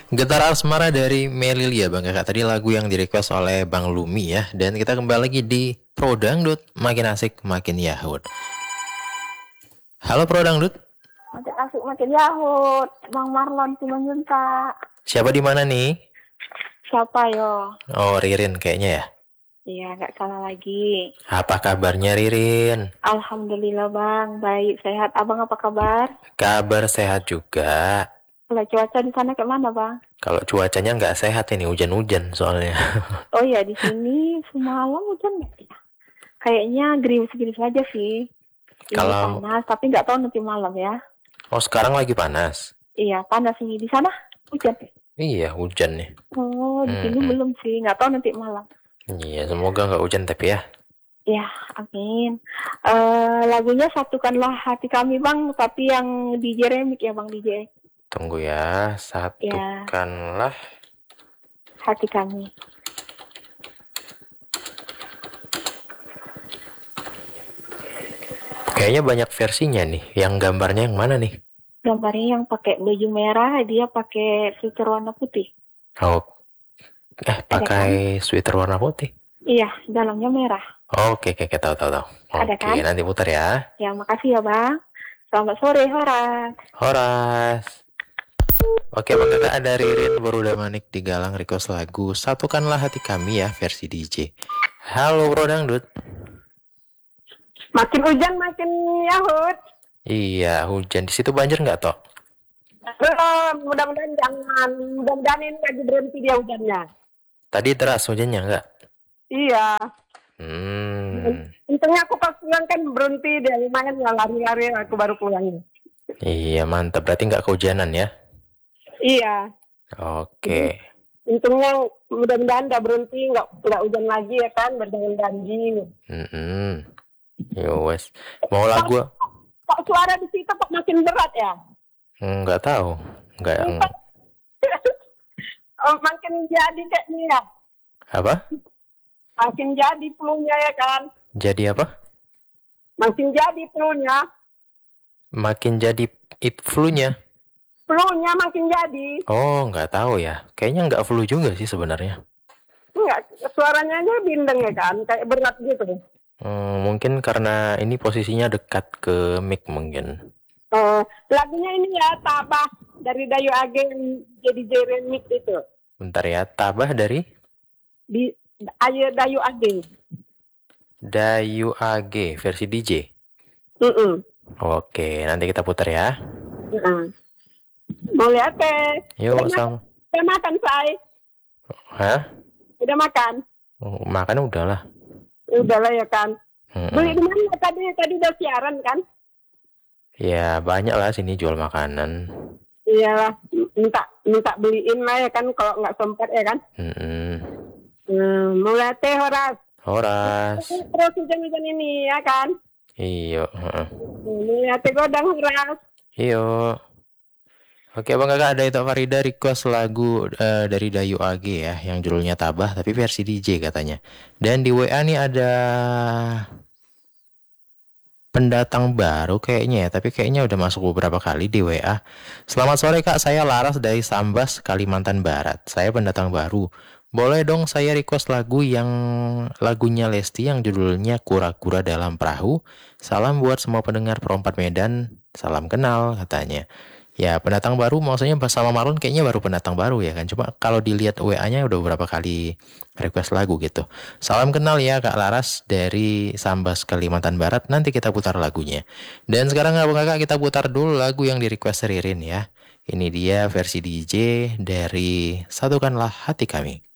Getar Asmara dari Melilia Bang Kakak. Tadi lagu yang di-request oleh Bang Lumi ya. Dan kita kembali lagi di Pro Dangdut. Makin asik, makin yahut. Halo Pro Dangdut. Makin asik makin yahut. Bang Marlon Simanjuntak. Siapa di mana nih? Siapa yo? Oh, Ririn kayaknya ya. Iya, nggak salah lagi. Apa kabarnya Ririn? Alhamdulillah Bang, baik sehat. Abang apa kabar? Kabar sehat juga. Kalau cuaca di sana kayak mana Bang? Kalau cuacanya nggak sehat ini, hujan-hujan soalnya. Oh iya, di sini semalam hujan nggak ya? Kayaknya gerimis-gerimis aja sih. Ini Kalau panas, tapi nggak tahu nanti malam ya. oh sekarang lagi panas. Iya, panas sih. Di sana hujan. Iya, hujan nih. Oh, di sini belum sih. Nggak tahu nanti malam. Iya, semoga nggak hujan tapi ya. Ya, amin. Lagunya Satukanlah Hati Kami Bang, tapi yang DJ remix ya Bang DJ. Tunggu ya, satukanlah. Hati Kami. Kayaknya banyak versinya nih. Yang gambarnya yang mana nih? Gambarnya yang pakai baju merah, dia pakai sweater warna putih. Oh, pakai sweater warna putih. Iya, dalamnya merah. Oke, tahu. Ada Oke, kan? nanti putar ya. Ya, makasih ya Bang. Selamat sore, Horas. Horas. Oke, Bang Kakak, ada Ririn Beruda Manik di Galang request lagu Satukanlah Hati Kami ya, versi DJ. Halo Bro Dangdut. Makin hujan makin yahut. Iya, hujan. Di situ banjir nggak toh? Belum, mudah-mudahan jangan. Mudah-mudahan ini lagi berhenti dia hujannya. Tadi deras hujannya nggak? Iya. Untungnya aku pas pulang kan berhenti, dia lumayan ya lari-lari, aku baru pulang. Iya, mantap. Berarti nggak kehujanan ya? Iya. Oke. Untungnya mudah-mudahan nggak berhenti, nggak hujan lagi ya kan, berjangan banjir. Yo wes. Mau lagu? Kok suara di situ kok makin berat ya? Nggak tahu. Nggak yang... makin jadi kayaknya ya. Apa? Makin jadi flu-nya ya kan? Jadi apa? Makin jadi flu-nya. Makin jadi flu-nya? Flu-nya makin jadi. Oh, nggak tahu ya. Kayaknya nggak flu juga sih sebenarnya. Enggak, suaranya aja bindeng ya kan? Kayak berat gitu. Mungkin karena ini posisinya dekat ke mic mungkin. Lagunya ini ya, Tabah dari Dayu Ageng jadi remix itu. Bentar ya, Tabah dari? Dayu Ageng. Dayu AG versi DJ. Oke, nanti kita putar ya. Mau lihat teh? Yuk, sama. Udah makan, Say? Hah? Udah makan? Makan udahlah. Udahlah ya kan. Beli di mana tadi udah siaran kan? Ya banyak lah sini jual makanan. Iyalah, minta beliin lah ya kan kalau nggak sempat ya kan. Mulai teh Horas. Terus hujan-hujan ini ya kan. Iyo. Mulai teh godang Horas. Iyo. Oke Bang Kakak, ada itu Farida request lagu dari Dayu AG ya, yang judulnya Tabah tapi versi DJ katanya. Dan di WA nih ada pendatang baru kayaknya ya, tapi kayaknya udah masuk beberapa kali di WA. Selamat sore Kak, saya Laras dari Sambas, Kalimantan Barat. Saya pendatang baru. Boleh dong saya request lagunya Lesti yang judulnya Kura-Kura Dalam Perahu. Salam buat semua pendengar Perompat Medan. Salam kenal katanya. Ya pendatang baru maksudnya sama Marlon kayaknya baru pendatang baru ya kan. Cuma kalau dilihat WA-nya udah beberapa kali request lagu gitu. Salam kenal ya Kak Laras dari Sambas Kalimantan Barat. Nanti kita putar lagunya. Dan sekarang Kakak kita putar dulu lagu yang di request Ririn ya. Ini dia versi DJ dari Satukanlah Hati Kami.